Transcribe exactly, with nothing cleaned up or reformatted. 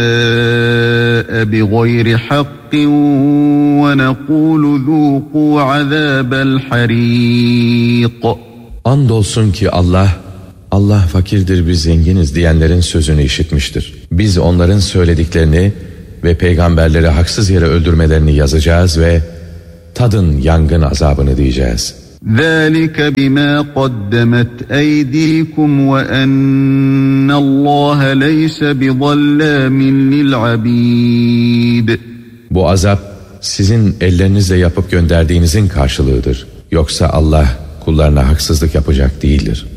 بغير حق ونقول ذوقوا عذاب الحريق. Andolsun ki Allah, Allah fakirdir biz zenginiz diyenlerin sözünü işitmiştir. Biz onların söylediklerini ve peygamberleri haksız yere öldürmelerini yazacağız ve tadın yangın azabını diyeceğiz. ذَٰلِكَ بِمَا قَدَّمَتْ أَيْدِيكُمْ وَأَنَّ اللّٰهَ لَيْسَ بِظَلَّامٍ لِلْعَبِيدِ. Bu azap sizin ellerinizle yapıp gönderdiğinizin karşılığıdır. Yoksa Allah kullarına haksızlık yapacak değildir.